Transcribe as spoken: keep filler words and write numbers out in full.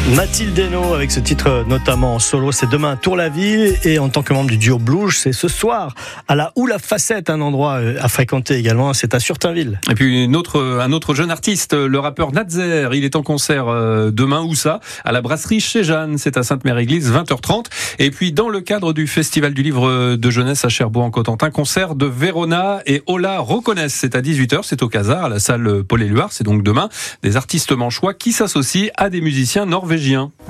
Mathilde Hainaut avec ce titre notamment en solo, c'est demain à Tour-la-Ville, et en tant que membre du duo Blouge, c'est ce soir à la Houle à Facettes, un endroit à fréquenter également, c'est à Surtainville. Et puis une autre, un autre jeune artiste, le rappeur Nazer, il est en concert demain, où ça ? À la brasserie chez Jeanne, c'est à Sainte-Mère-Église, vingt heures trente. Et puis dans le cadre du Festival du Livre de Jeunesse à Cherbourg-en-Cotentin, concert de Verona et Ola reconnaissent, c'est à dix-huit heures, c'est au Casar, à la salle Paul Éluard, c'est donc demain, des artistes manchois qui s'associent à des musiciens norvégiens.